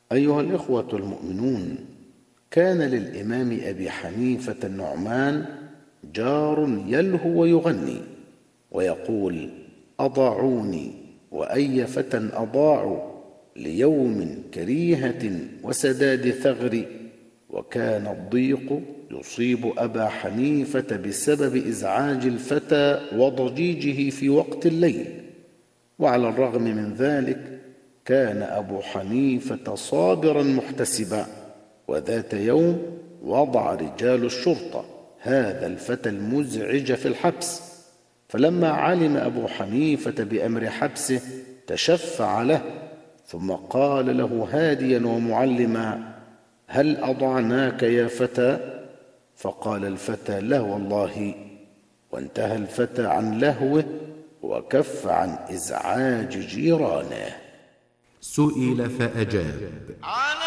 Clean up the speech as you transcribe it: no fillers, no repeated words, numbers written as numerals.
أيها الإخوة المؤمنون، كان للإمام أبي حنيفة النعمان جار يلهو ويغني ويقول: أضاعوني وأي فتى أضاعوا ليوم كريهة وسداد ثغر. وكان الضيق يصيب أبا حنيفة بسبب إزعاج الفتى وضجيجه في وقت الليل، وعلى الرغم من ذلك كان أبو حنيفة صابرا محتسبا. وذات يوم وضع رجال الشرطة هذا الفتى المزعج في الحبس، فلما علم أبو حنيفة بأمر حبسه تشفع له، ثم قال له هاديا ومعلما: هل أضعناك يا فتى؟ فقال الفتى: لا والله. وانتهى الفتى عن لهوه وكف عن إزعاج جيرانه. سئل فأجاب: